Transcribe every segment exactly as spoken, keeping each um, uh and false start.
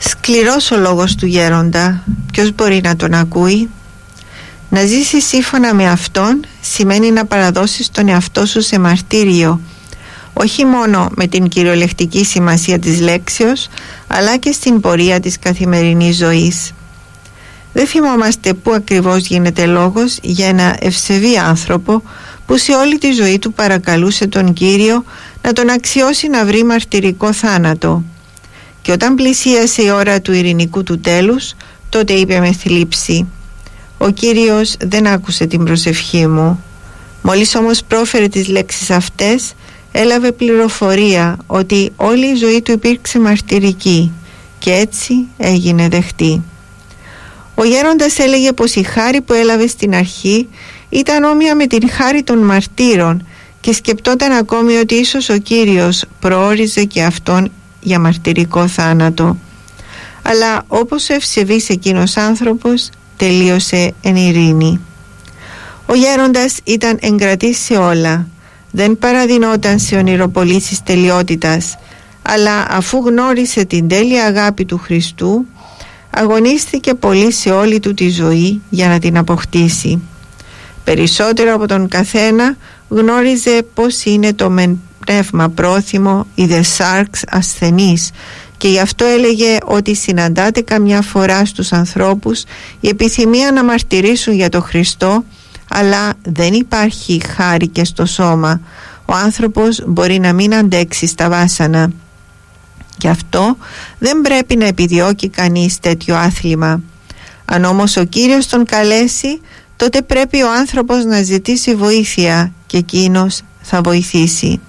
Σκληρός ο λόγος του γέροντα, ποιος μπορεί να τον ακούει? Να ζήσεις σύμφωνα με αυτόν σημαίνει να παραδώσεις τον εαυτό σου σε μαρτύριο, όχι μόνο με την κυριολεκτική σημασία της λέξεως, αλλά και στην πορεία της καθημερινής ζωής. Δεν θυμόμαστε πού ακριβώς γίνεται λόγος για ένα ευσεβή άνθρωπο που σε όλη τη ζωή του παρακαλούσε τον Κύριο να τον αξιώσει να βρει μαρτυρικό θάνατο. Και όταν πλησίασε η ώρα του ειρηνικού του τέλους, τότε είπε με θλίψη: «Ο Κύριος δεν άκουσε την προσευχή μου». Μόλις όμως πρόφερε τις λέξεις αυτές, έλαβε πληροφορία ότι όλη η ζωή του υπήρξε μαρτυρική και έτσι έγινε δεχτή. Ο γέροντας έλεγε πως η χάρη που έλαβε στην αρχή ήταν όμοια με την χάρη των μαρτύρων και σκεπτόταν ακόμη ότι ίσως ο Κύριος προόριζε και αυτόν για μαρτυρικό θάνατο. Αλλά όπως ο ευσεβής εκείνος άνθρωπος τελείωσε εν ειρήνη. Ο γέροντας ήταν εγκρατής σε όλα, δεν παραδεινόταν σε ονειροπολίσεις τελειότητας, αλλά αφού γνώρισε την τέλεια αγάπη του Χριστού, αγωνίστηκε πολύ σε όλη του τη ζωή για να την αποκτήσει. Περισσότερο από τον καθένα γνώριζε πως είναι το μεν πνεύμα πρόθυμο, η δε σάρξ ασθενής, και γι' αυτό έλεγε ότι συναντάται καμιά φορά στους ανθρώπους η επιθυμία να μαρτυρήσουν για το Χριστό, αλλά δεν υπάρχει χάρη και στο σώμα. Ο άνθρωπος μπορεί να μην αντέξει στα βάσανα. Γι' αυτό δεν πρέπει να επιδιώκει κανείς τέτοιο άθλημα. Αν όμως ο Κύριος τον καλέσει, τότε πρέπει ο άνθρωπος να ζητήσει βοήθεια και εκείνος θα βοηθήσει.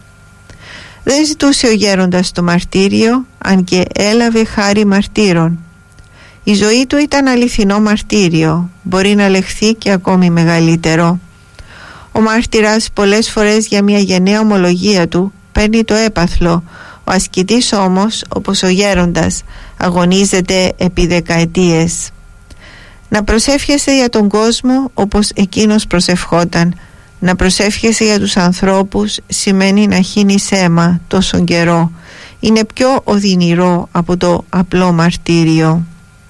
Δεν ζητούσε ο γέροντας το μαρτύριο, αν και έλαβε χάρη μαρτύρων. Η ζωή του ήταν αληθινό μαρτύριο, μπορεί να λεχθεί και ακόμη μεγαλύτερο. Ο μάρτυρας πολλές φορές για μια γενναία ομολογία του παίρνει το έπαθλο. Ο ασκητής όμως, όπως ο γέροντας, αγωνίζεται επί δεκαετίες. Να προσεύχεσαι για τον κόσμο όπως εκείνος προσευχόταν. Να προσεύχεσαι για τους ανθρώπους σημαίνει να χύνεις αίμα τόσον καιρό. Είναι πιο οδυνηρό από το απλό μαρτύριο.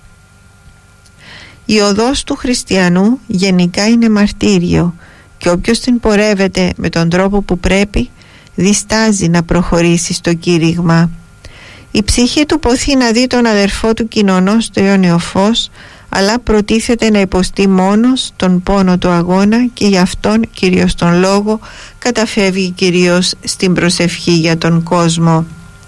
Η οδός του χριστιανού γενικά είναι μαρτύριο και όποιος την πορεύεται με τον τρόπο που πρέπει διστάζει να προχωρήσει στο κήρυγμα. Η ψυχή του ποθεί να δει τον αδερφό του κοινωνό στο αιώνιο φως, αλλά προτίθεται να υποστεί μόνος τον πόνο του αγώνα και γι' αυτόν κυρίως τον λόγο καταφεύγει κυρίως στην προσευχή για τον κόσμο.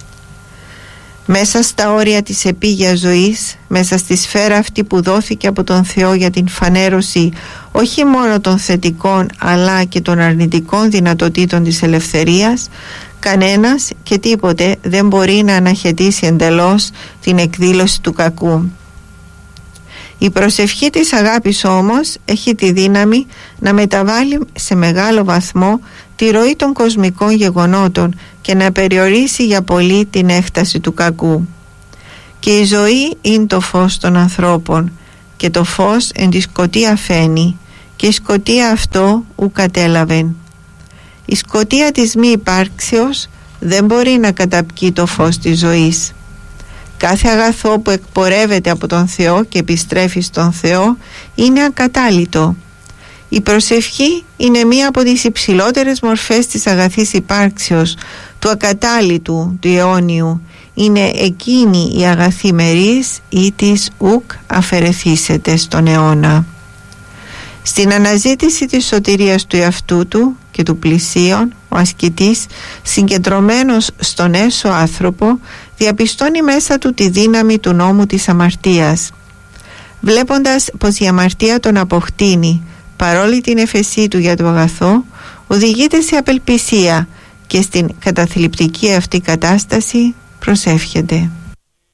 Μέσα στα όρια της επίγειας ζωής, μέσα στη σφαίρα αυτή που δόθηκε από τον Θεό για την φανέρωση όχι μόνο των θετικών αλλά και των αρνητικών δυνατοτήτων της ελευθερίας, κανένας και τίποτε δεν μπορεί να αναχαιτήσει εντελώς την εκδήλωση του κακού. Η προσευχή της αγάπης όμως έχει τη δύναμη να μεταβάλει σε μεγάλο βαθμό τη ροή των κοσμικών γεγονότων και να περιορίσει για πολύ την έκταση του κακού. Και η ζωή είναι το φως των ανθρώπων και το φως εν τη σκοτία φαίνει και η σκοτία αυτό ου κατέλαβεν. Η σκοτία της μη υπάρξεως δεν μπορεί να καταπκεί το φως της ζωής. Κάθε αγαθό που εκπορεύεται από τον Θεό και επιστρέφει στον Θεό είναι ακατάλυτο. Η προσευχή είναι μία από τις υψηλότερες μορφές της αγαθής υπάρξεως, του ακατάλυτου, του αιώνιου. Είναι εκείνη η αγαθή μερίς ή της ουκ αφαιρεθήσεται στον αιώνα. Στην αναζήτηση της σωτηρίας του εαυτού του και του πλησίον, ο ασκητής, συγκεντρωμένος στον έσω άνθρωπο, διαπιστώνει μέσα του τη δύναμη του νόμου της αμαρτίας. Βλέποντας πως η αμαρτία τον αποκτήνει, παρόλη την εφεσή του για το αγαθό, οδηγείται σε απελπισία και στην καταθλιπτική αυτή κατάσταση προσεύχεται.